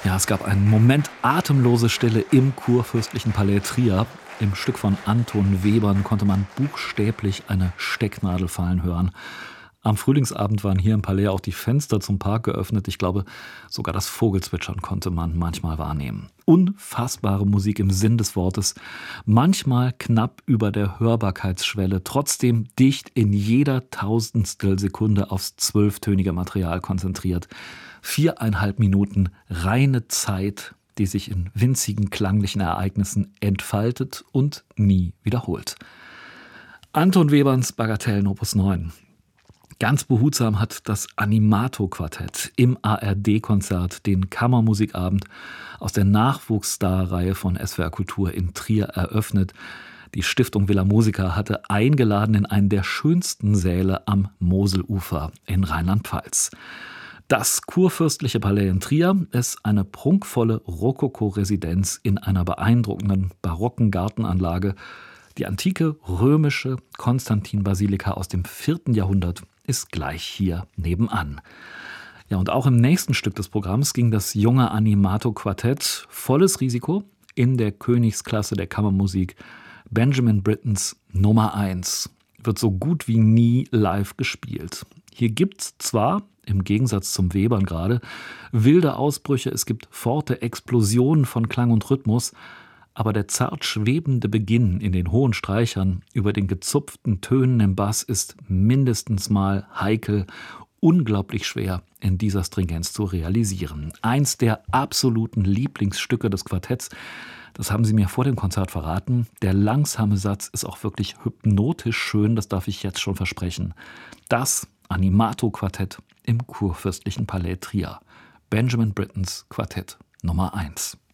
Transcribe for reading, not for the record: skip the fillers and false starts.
Ja, es gab einen Moment atemlose Stille im Kurfürstlichen Palais Trier. Im Stück von Anton Webern konnte man buchstäblich eine Stecknadel fallen hören. Am Frühlingsabend waren hier im Palais auch die Fenster zum Park geöffnet. Ich glaube, sogar das Vogelzwitschern konnte man manchmal wahrnehmen. Unfassbare Musik im Sinn des Wortes. Manchmal knapp über der Hörbarkeitsschwelle, trotzdem dicht in jeder Tausendstel Sekunde aufs 12-tönige Material konzentriert. 4,5 Minuten reine Zeit, die sich in winzigen klanglichen Ereignissen entfaltet und nie wiederholt. Anton Weberns Bagatellen Opus 9. Ganz behutsam hat das Animato-Quartett im ARD-Konzert den Kammermusikabend aus der Nachwuchsstar-Reihe von SWR Kultur in Trier eröffnet. Die Stiftung Villa Musica hatte eingeladen in einen der schönsten Säle am Moselufer in Rheinland-Pfalz. Das kurfürstliche Palais in Trier ist eine prunkvolle Rokoko-Residenz in einer beeindruckenden barocken Gartenanlage. Die antike römische Konstantin-Basilika aus dem 4. Jahrhundert ist gleich hier nebenan. Ja, und auch im nächsten Stück des Programms ging das junge Animato-Quartett volles Risiko in der Königsklasse der Kammermusik. Benjamin Brittens Nummer 1 wird so gut wie nie live gespielt. Hier gibt's zwar, im Gegensatz zum Webern gerade, wilde Ausbrüche, es gibt forte Explosionen von Klang und Rhythmus, aber der zart schwebende Beginn in den hohen Streichern über den gezupften Tönen im Bass ist mindestens mal heikel, unglaublich schwer in dieser Stringenz zu realisieren. Eins der absoluten Lieblingsstücke des Quartetts, das haben sie mir vor dem Konzert verraten. Der langsame Satz ist auch wirklich hypnotisch schön, das darf ich jetzt schon versprechen. Das Animato-Quartett im Kurfürstlichen Palais Trier. Benjamin Brittens Quartett Nummer 1.